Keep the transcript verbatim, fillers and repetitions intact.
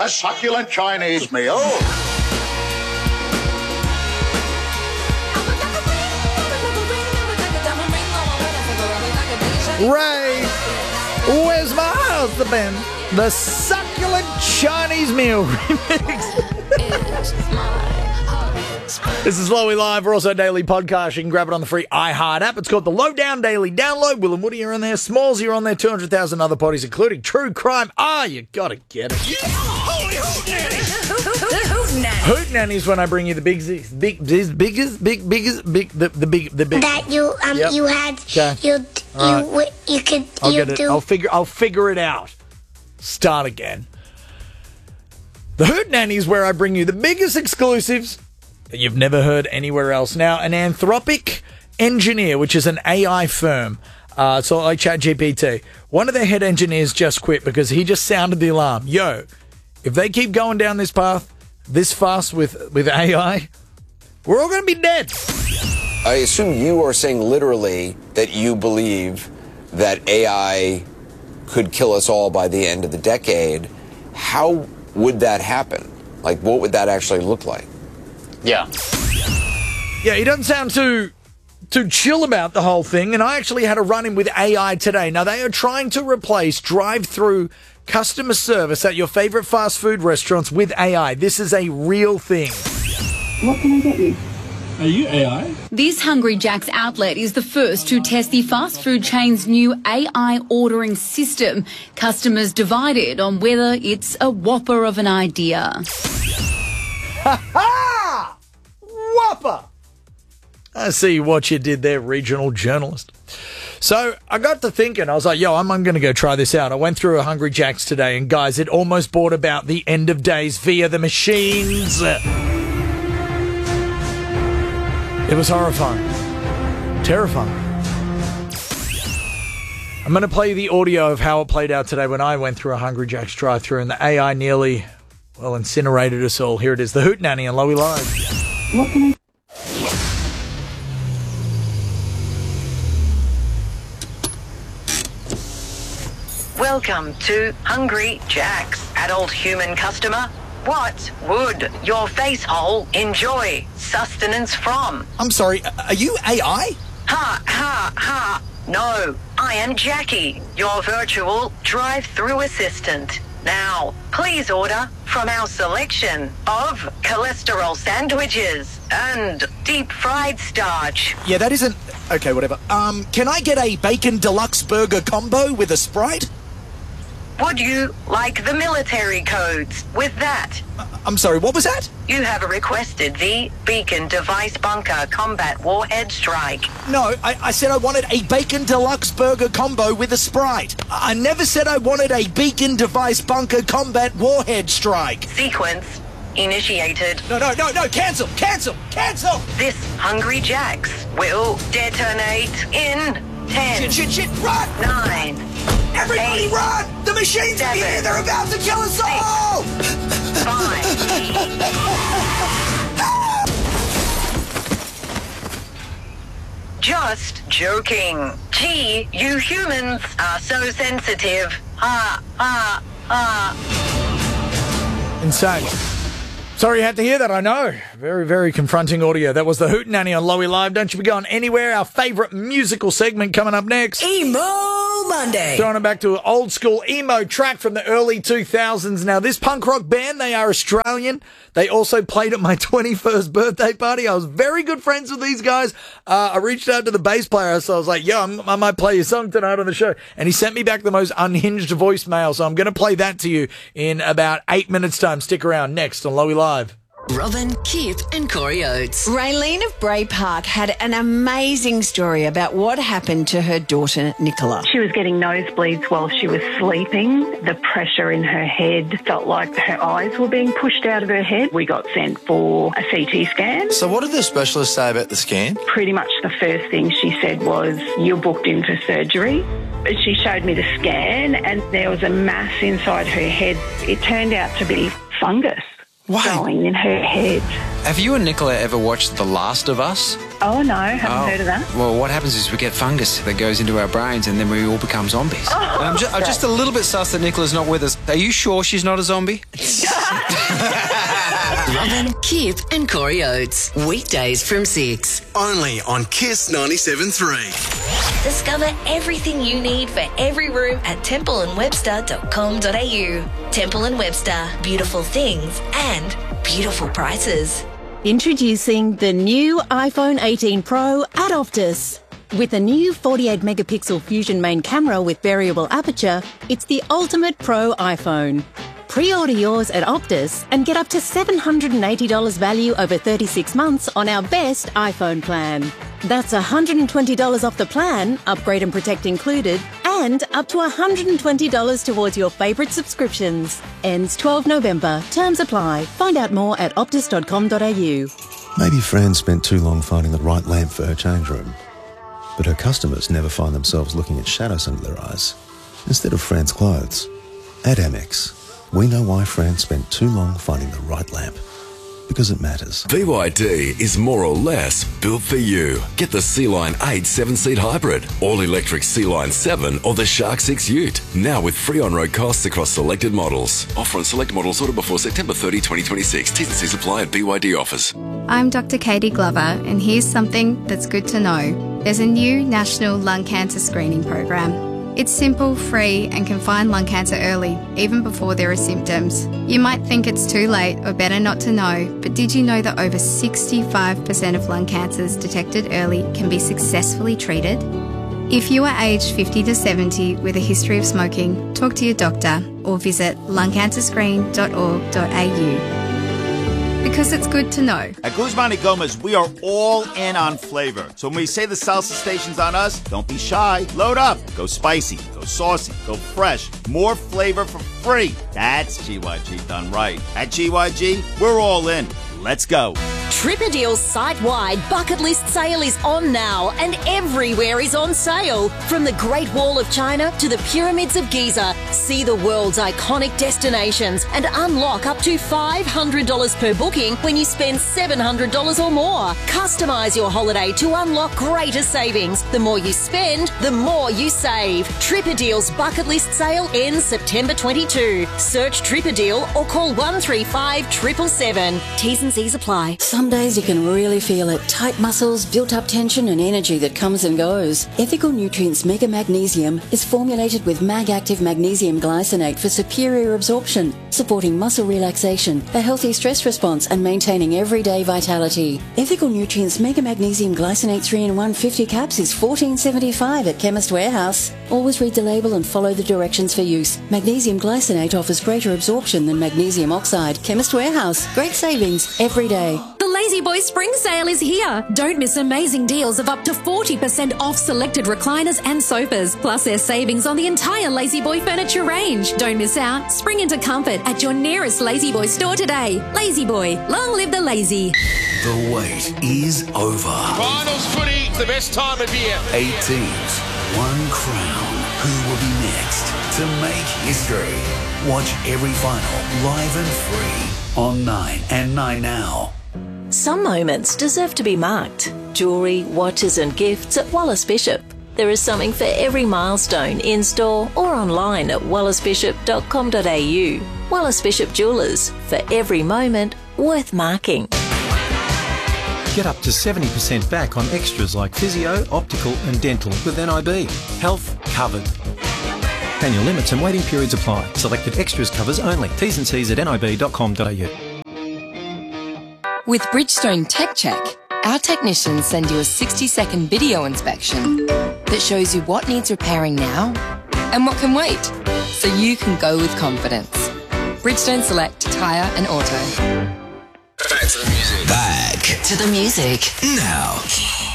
a succulent Chinese meal. Ray, where's my husband? The succulent Chinese meal remix. This is Lowy Live. We're also a daily podcast. You can grab it on the free iHeart app. It's called the Lowdown Daily Download. Will and Woody are on there. Smalls, you're on there. two hundred thousand other potties, including True Crime. Ah, you gotta get it. Yeah. Holy Hootenanny. Hootenanny is when I bring you the big, big, biggest, biggest, big, biggest, big, the, the big, the big. That you um Yep. you had Okay. you you All w you could I'll you get it. do. I'll figure. I'll figure it out. Start again. The Hootenanny is where I bring you the biggest exclusives that you've never heard anywhere else. Now, an Anthropic engineer, which is an A I firm, uh, so like ChatGPT, one of their head engineers just quit because he just sounded the alarm. Yo, if they keep going down this path this fast with, with A I, we're all going to be dead. I assume you are saying literally that you believe that A I could kill us all by the end of the decade. How would that happen? Like, what would that actually look like? Yeah. Yeah, he doesn't sound too too chill about the whole thing, and I actually had a run-in with A I today. Now, they are trying to replace drive-through customer service at your favorite fast food restaurants with A I. This is a real thing. What can I get you? Are you A I? This Hungry Jack's outlet is the first to test the fast food chain's new A I ordering system. Customers divided on whether it's a whopper of an idea. Ha ha! Whopper! I see what you did there, regional journalist. So I got to thinking, I was like, yo, I'm, I'm going to go try this out. I went through a Hungry Jack's today, and guys, it almost brought about the end of days via the machines. It was horrifying. Terrifying. I'm going to play the audio of how it played out today when I went through a Hungry Jack's drive-thru and the A I nearly, well, incinerated us all. Here it is, the Hootenanny on Lowy Live. What can I... Welcome to Hungry Jack's. Adult human customer, what would your face hole enjoy sustenance from? I'm sorry, are you A I? Ha, ha, ha. No, I am Jackie, your virtual drive-through assistant. Now, please order from our selection of cholesterol sandwiches and deep-fried starch. Yeah, that isn't... Okay, whatever. Um, can I get a bacon deluxe burger combo with a Sprite? Would you like the military codes with that? I'm sorry, what was that? You have requested the Beacon Device Bunker Combat Warhead Strike. No, I, I said I wanted a bacon deluxe burger combo with a Sprite. I never said I wanted a Beacon Device Bunker Combat Warhead Strike. Sequence initiated. No, no, no, no, cancel, cancel, cancel! This Hungry Jacks will detonate in ten. Shit, shit, shit, run! Nine. Everybody eight, run! The machines are here! They're about to kill us all! Five. Just joking. Gee, you humans are so sensitive. Ha, ha, ha. Insane. Sorry you had to hear that, I know. Very, very confronting audio. That was the Hootenanny on Lowy Live. Don't you be going anywhere. Our favourite musical segment coming up next. Emo Monday. Throwing it back to an old school emo track from the early two thousands. Now, this punk rock band, they are Australian. They also played at my twenty-first birthday party. I was very good friends with these guys. Uh, I reached out to the bass player, so I was like, yo, I'm, I might play your song tonight on the show. And he sent me back the most unhinged voicemail, so I'm going to play that to you in about eight minutes' time. Stick around. Next on Lowy Live. Robin, Kip and Corey Oates. Raylene of Bray Park had an amazing story about what happened to her daughter, Nicola. She was getting nosebleeds while she was sleeping. The pressure in her head felt like her eyes were being pushed out of her head. We got sent for a C T scan. So what did the specialist say about the scan? Pretty much the first thing she said was, you're booked in for surgery. She showed me the scan and there was a mass inside her head. It turned out to be fungus. going in her head. Have you and Nicola ever watched The Last of Us? Oh, no, haven't Oh. heard of that. Well, what happens is we get fungus that goes into our brains and then we all become zombies. Oh, and I'm, ju- I'm just a little bit sus that Nicola's not with us. Are you sure she's not a zombie? Robin, Kip and Corey Oates. Weekdays from six. Only on Kiss ninety-seven point three. Discover everything you need for every room at temple and webster dot com dot a u. Temple and Webster. Beautiful things and beautiful prices. Introducing the new iPhone eighteen Pro at Optus. With a new forty-eight megapixel Fusion main camera with variable aperture, it's the ultimate pro iPhone. Pre-order yours at Optus and get up to seven hundred eighty dollars value over thirty-six months on our best iPhone plan. That's one hundred twenty dollars off the plan, upgrade and protect included, and up to one hundred twenty dollars towards your favourite subscriptions. Ends twelfth November. Terms apply. Find out more at optus dot com dot a u. Maybe Fran spent too long finding the right lamp for her change room. But her customers never find themselves looking at shadows under their eyes instead of Fran's clothes. At Amex, we know why Fran spent too long finding the right lamp. Because it matters. B Y D is more or less built for you. Get the Sea-Line eight seven-seat hybrid, all-electric Sea-Line seven or the Shark six Ute. Now with free on-road costs across selected models. Offer on select models ordered before September thirtieth, twenty twenty-six. T's and C's apply at B Y D offers. I'm Doctor Katie Glover, and here's something that's good to know. There's a new national lung cancer screening program. It's simple, free, and can find lung cancer early, even before there are symptoms. You might think it's too late or better not to know, but did you know that over sixty-five percent of lung cancers detected early can be successfully treated? If you are aged fifty to seventy with a history of smoking, talk to your doctor or visit lung cancer screen dot org dot a u. Because it's good to know. At Guzman y Gomez, we are all in on flavor. So when we say the salsa station's on us, don't be shy. Load up. Go spicy. Go saucy. Go fresh. More flavor for free. That's G Y G done right. At G Y G, we're all in. Let's go. Tripadeal's site-wide bucket list sale is on now, and everywhere is on sale. From the Great Wall of China to the Pyramids of Giza, see the world's iconic destinations and unlock up to five hundred dollars per booking when you spend seven hundred dollars or more. Customise your holiday to unlock greater savings. The more you spend, the more you save. Tripadeal's bucket list sale ends September twenty-second. Search Tripadeal or call one three five seven seven seven. T's and C's apply. Some days you can really feel it. Tight muscles, built-up tension and energy that comes and goes. Ethical Nutrients Mega Magnesium is formulated with Mag-Active Magnesium Glycinate for superior absorption, supporting muscle relaxation, a healthy stress response and maintaining everyday vitality. Ethical Nutrients Mega Magnesium Glycinate three in one fifty caps is fourteen seventy-five at Chemist Warehouse. Always read the label and follow the directions for use. Magnesium Glycinate offers greater absorption than magnesium oxide. Chemist Warehouse. Great savings every day. The Lazy Boy Spring Sale is here. Don't miss amazing deals of up to forty percent off selected recliners and sofas. Plus there's savings on the entire Lazy Boy furniture range. Don't miss out. Spring into comfort at your nearest Lazy Boy store today. Lazy Boy. Long live the lazy. The wait is over. Finals footy, the best time of year. Eight teams, one crown. Who will be next to make history? Watch every final live and free on Nine and Nine Now. Some moments deserve to be marked. Jewellery, watches and gifts at Wallace Bishop. There is something for every milestone in-store or online at wallace bishop dot com dot a u. Wallace Bishop Jewellers, for every moment worth marking. Get up to seventy percent back on extras like physio, optical and dental with N I B. Health covered. Annual limits and waiting periods apply. Selected extras covers only. T's and C's at N I B dot com dot a u. With Bridgestone Tech Check, our technicians send you a sixty second video inspection that shows you what needs repairing now and what can wait, so you can go with confidence. Bridgestone Select Tyre and Auto. Back to the music. Back To the music. now.